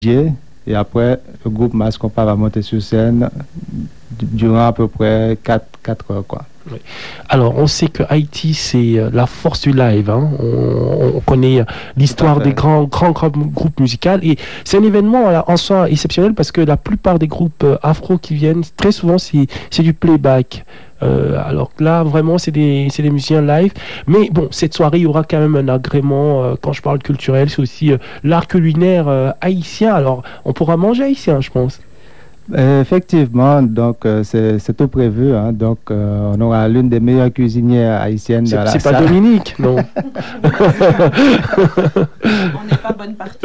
Et après, le groupe Mass Compas va monter sur scène durant à peu près 4 heures, quoi. Oui. Alors, on sait que Haïti, c'est la force du live. Hein. On connaît l'histoire des grands groupes musicaux. Et c'est un événement en soi exceptionnel parce que la plupart des groupes afro qui viennent, très souvent, c'est du playback. Alors là, vraiment, c'est des musiciens live. Mais bon, cette soirée, il y aura quand même un agrément. Quand je parle culturel, c'est aussi l'art culinaire haïtien. Alors, on pourra manger haïtien, je pense. Effectivement, donc c'est tout prévu. Hein, donc on aura l'une des meilleures cuisinières haïtiennes dans la salle. C'est pas Dominique, non. On n'est pas bonne partie.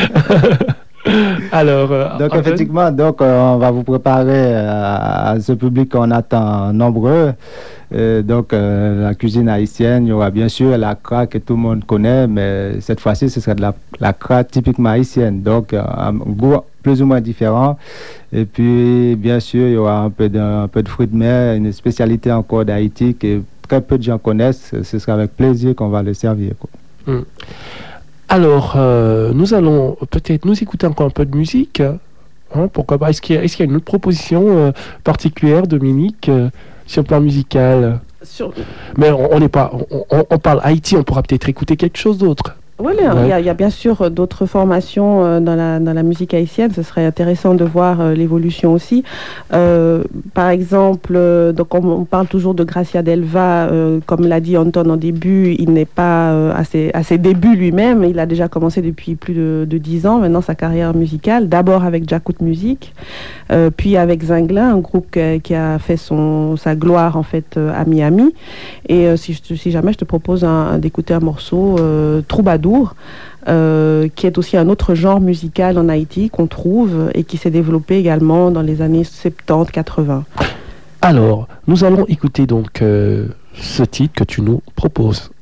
Alors, donc effectivement, donc on va vous préparer à ce public qu'on attend nombreux. Donc la cuisine haïtienne, il y aura bien sûr la cra que tout le monde connaît, mais cette fois-ci, ce sera de la cra typiquement haïtienne. Donc un goût plus ou moins différent. Et puis, bien sûr, il y aura un peu de fruits de mer, une spécialité encore d'Haïti que très peu de gens connaissent. Ce sera avec plaisir qu'on va le servir, quoi. Alors, nous allons peut-être nous écouter encore un peu de musique. Hein, pourquoi pas? Est-ce qu'il y a une autre proposition particulière, Dominique, sur le plan musical? Mais on n'est pas... On parle Haïti, on pourra peut-être écouter quelque chose d'autre. Oui, il y a bien sûr d'autres formations dans la musique haïtienne. Ce serait intéressant de voir l'évolution aussi. Par exemple, donc on parle toujours de Gracia Delva. Comme l'a dit Anton en début, il n'est pas à ses débuts lui-même. Il a déjà commencé depuis plus de 10 ans maintenant sa carrière musicale. D'abord avec Jacout Music, puis avec Zinglin, un groupe qui a fait sa gloire en fait à Miami. Et si jamais je te propose d'écouter un morceau, Troubadour, qui est aussi un autre genre musical en Haïti qu'on trouve et qui s'est développé également dans les années 70-80. Alors, nous allons écouter donc ce titre que tu nous proposes.